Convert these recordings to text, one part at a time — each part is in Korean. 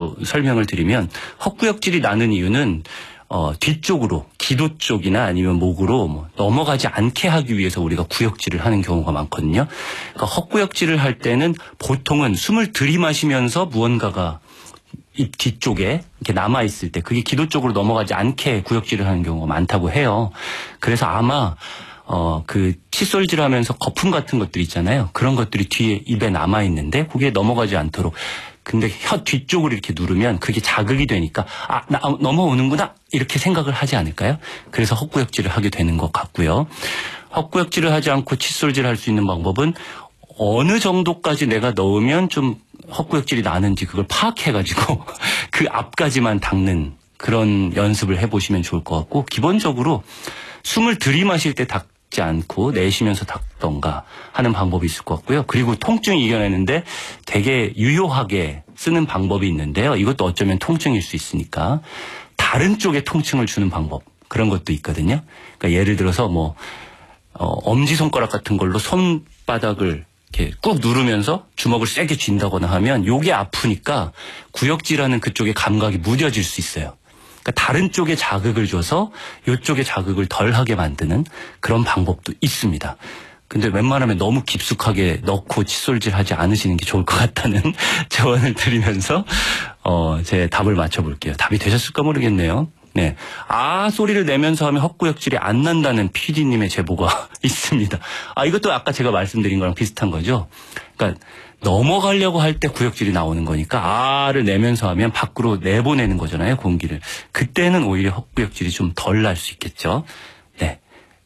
또 설명을 드리면 헛구역질이 나는 이유는 뒤쪽으로 기도 쪽이나 아니면 목으로 뭐 넘어가지 않게 하기 위해서 우리가 구역질을 하는 경우가 많거든요. 그러니까 헛구역질을 할 때는 보통은 숨을 들이마시면서 무언가가 입 뒤쪽에 이렇게 남아있을 때 그게 기도 쪽으로 넘어가지 않게 구역질을 하는 경우가 많다고 해요. 그래서 아마 그 칫솔질 하면서 거품 같은 것들 있잖아요. 그런 것들이 뒤에 입에 남아있는데 그게 넘어가지 않도록. 근데 혀 뒤쪽으로 이렇게 누르면 그게 자극이 되니까 넘어오는구나 이렇게 생각을 하지 않을까요? 그래서 헛구역질을 하게 되는 것 같고요. 헛구역질을 하지 않고 칫솔질 할 수 있는 방법은 어느 정도까지 내가 넣으면 좀 헛구역질이 나는지 그걸 파악해가지고 그 앞까지만 닦는 그런 연습을 해보시면 좋을 것 같고, 기본적으로 숨을 들이마실 때 닦지 않고 내쉬면서 닦던가 하는 방법이 있을 것 같고요. 그리고 통증 이겨내는데 되게 유효하게 쓰는 방법이 있는데요. 이것도 어쩌면 통증일 수 있으니까 다른 쪽에 통증을 주는 방법, 그런 것도 있거든요. 그러니까 예를 들어서 뭐 엄지손가락 같은 걸로 손바닥을 이렇게 꾹 누르면서 주먹을 세게 쥔다거나 하면 요게 아프니까 구역질하는 그쪽의 감각이 무뎌질 수 있어요. 그러니까 다른 쪽에 자극을 줘서 이쪽에 자극을 덜하게 만드는 그런 방법도 있습니다. 근데 웬만하면 너무 깊숙하게 넣고 칫솔질하지 않으시는 게 좋을 것 같다는 조언을 드리면서 제 답을 맞춰볼게요. 답이 되셨을까 모르겠네요. 네, 소리를 내면서 하면 헛구역질이 안 난다는 PD님의 제보가 있습니다. 이것도 아까 제가 말씀드린 거랑 비슷한 거죠. 그러니까 넘어가려고 할 때 구역질이 나오는 거니까 를 내면서 하면 밖으로 내보내는 거잖아요, 공기를. 그때는 오히려 헛구역질이 좀 덜 날 수 있겠죠. 네,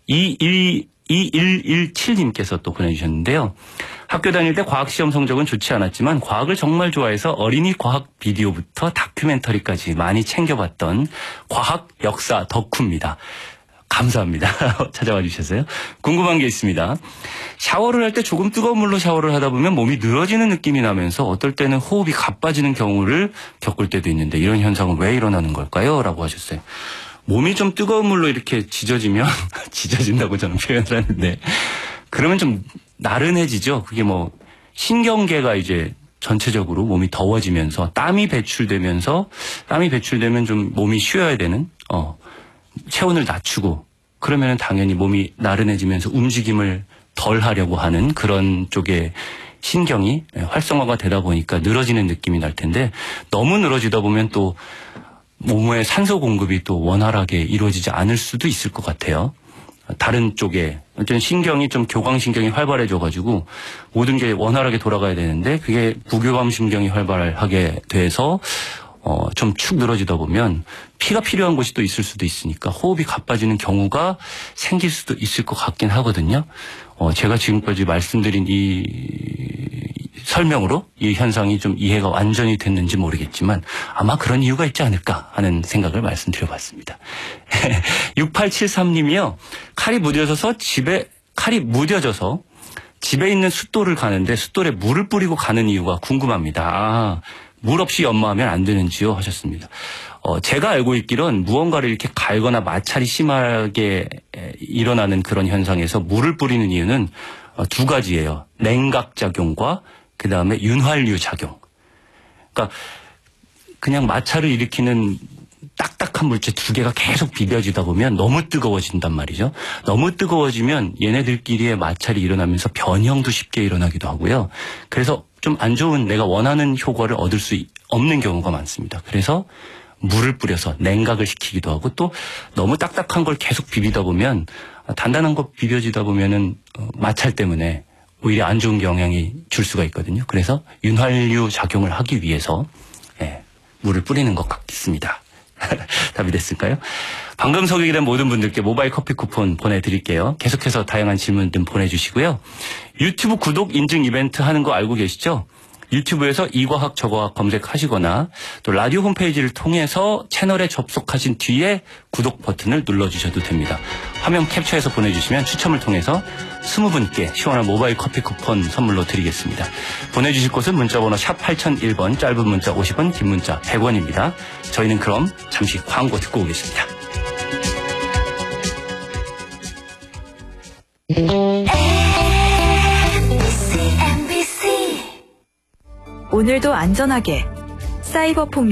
2117님께서 또 보내주셨는데요. 학교 다닐 때 과학시험 성적은 좋지 않았지만 과학을 정말 좋아해서 어린이 과학 비디오부터 다큐멘터리까지 많이 챙겨봤던 과학 역사 덕후입니다. 감사합니다. 찾아와 주셔서요. 궁금한 게 있습니다. 샤워를 할 때 조금 뜨거운 물로 샤워를 하다 보면 몸이 늘어지는 느낌이 나면서 어떨 때는 호흡이 가빠지는 경우를 겪을 때도 있는데 이런 현상은 왜 일어나는 걸까요? 라고 하셨어요. 몸이 좀 뜨거운 물로 이렇게 지져지면 지져진다고 저는 표현을 하는데 그러면 좀 나른해지죠. 그게 뭐 신경계가 이제 전체적으로 몸이 더워지면서 땀이 배출되면 좀 몸이 쉬어야 되는 체온을 낮추고 그러면 당연히 몸이 나른해지면서 움직임을 덜 하려고 하는 그런 쪽에 신경이 활성화가 되다 보니까 늘어지는 느낌이 날 텐데 너무 늘어지다 보면 또 몸의 산소 공급이 또 원활하게 이루어지지 않을 수도 있을 것 같아요. 다른 쪽에 어쨌든 신경이 좀 교감신경이 활발해져가지고 모든 게 원활하게 돌아가야 되는데 그게 부교감신경이 활발하게 돼서 좀 축 늘어지다 보면 피가 필요한 곳이 또 있을 수도 있으니까 호흡이 가빠지는 경우가 생길 수도 있을 것 같긴 하거든요. 제가 지금까지 말씀드린 이 설명으로 이 현상이 좀 이해가 완전히 됐는지 모르겠지만 아마 그런 이유가 있지 않을까 하는 생각을 말씀드려봤습니다. 6873님이요. 칼이 무뎌져서 집에 있는 숫돌을 가는데 숫돌에 물을 뿌리고 가는 이유가 궁금합니다. 물 없이 연마하면 안 되는지요? 하셨습니다. 제가 알고 있기론 무언가를 이렇게 갈거나 마찰이 심하게 일어나는 그런 현상에서 물을 뿌리는 이유는 두 가지예요. 냉각작용과 그 다음에 윤활유 작용. 그러니까 그냥 마찰을 일으키는 딱딱한 물질 두 개가 계속 비벼지다 보면 너무 뜨거워진단 말이죠. 너무 뜨거워지면 얘네들끼리의 마찰이 일어나면서 변형도 쉽게 일어나기도 하고요. 그래서 좀 안 좋은 내가 원하는 효과를 얻을 수 없는 경우가 많습니다. 그래서 물을 뿌려서 냉각을 시키기도 하고 또 너무 딱딱한 걸 계속 비비다 보면 단단한 거 비벼지다 보면은 마찰 때문에 오히려 안 좋은 영향이 줄 수가 있거든요. 그래서 윤활유 작용을 하기 위해서 물을 뿌리는 것 같습니다. 답이 됐을까요? 방금 소개된 모든 분들께 모바일 커피 쿠폰 보내드릴게요. 계속해서 다양한 질문 좀 보내주시고요. 유튜브 구독 인증 이벤트 하는 거 알고 계시죠? 유튜브에서 이과학 저과학 검색하시거나 또 라디오 홈페이지를 통해서 채널에 접속하신 뒤에 구독 버튼을 눌러주셔도 됩니다. 화면 캡처해서 보내주시면 추첨을 통해서 20분께 시원한 모바일 커피 쿠폰 선물로 드리겠습니다. 보내주실 곳은 문자번호 샵 8001번, 짧은 문자 50원, 긴 문자 100원입니다. 저희는 그럼 잠시 광고 듣고 오겠습니다. 오늘도 안전하게 사이버 폭력